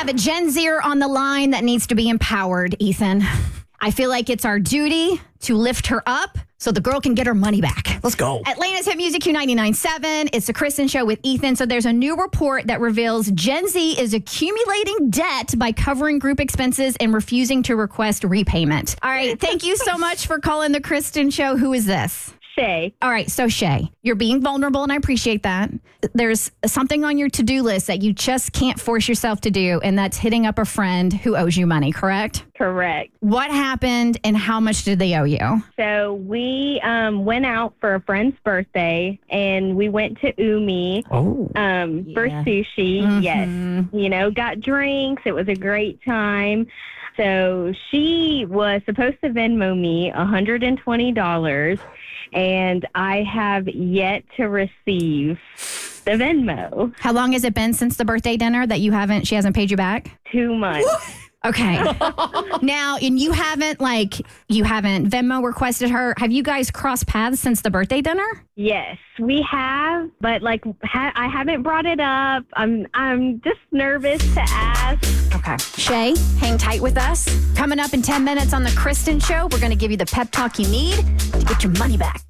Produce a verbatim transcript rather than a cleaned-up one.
have a Gen Zer on the line that needs to be empowered, Ethan. I feel like it's our duty to lift her up so the girl can get her money back. Let's go. Atlanta's Hit Music Q ninety-nine point seven. It's the Kristen Show with Ethan. So there's a new report that reveals Gen Z is accumulating debt by covering group expenses and refusing to request repayment. All right. Thank you so much for calling the Kristen Show. Who is this? Shay. All right. So Shay, you're being vulnerable and I appreciate that. There's something on your to-do list that you just can't force yourself to do, and that's hitting up a friend who owes you money, correct? Correct. What happened and how much did they owe you? So we um, went out for a friend's birthday, and we went to Umi Oh. um, Yeah. for sushi. Mhm. Yes. You know, got drinks. It was a great time. So she was supposed to Venmo me one hundred twenty dollars, and I have yet to receive the Venmo. How long has it been since the birthday dinner that you haven't, she hasn't paid you back? Two months. Okay. Now, and you haven't, like, you haven't Venmo requested her. Have you guys crossed paths since the birthday dinner? Yes, we have, but like ha- I haven't brought it up. I'm I'm just nervous to ask. Okay. Shay, hang tight with us. Coming up in ten minutes on The Kristen Show, we're going to give you the pep talk you need to get your money back.